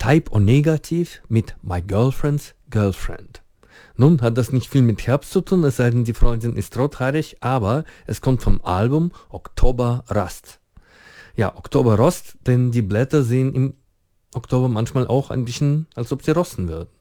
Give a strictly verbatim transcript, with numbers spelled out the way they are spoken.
Type O Negative mit My Girlfriend's Girlfriend. Nun hat das nicht viel mit Herbst zu tun, es sei denn, die Freundin ist rothaarig, aber es kommt vom Album Oktober Rust. Ja, Oktober Rost, denn die Blätter sehen im Oktober manchmal auch ein bisschen, als ob sie rosten würden.